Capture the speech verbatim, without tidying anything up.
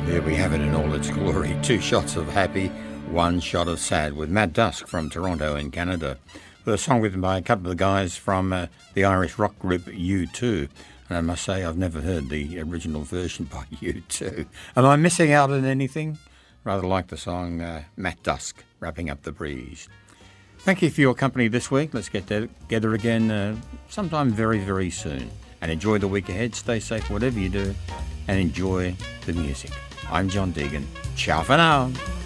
There we have it in all its glory. Two shots of happy, one shot of sad, with Matt Dusk from Toronto in Canada, with a song written by a couple of guys from uh, the Irish rock group U two. And I must say, I've never heard the original version by U two. Am I missing out on anything? Rather like the song uh, Matt Dusk, Wrapping Up the Breeze. Thank you for your company this week. Let's get together again uh, sometime very, very soon. And enjoy the week ahead. Stay safe, whatever you do, and enjoy the music. I'm John Deegan. Ciao for now.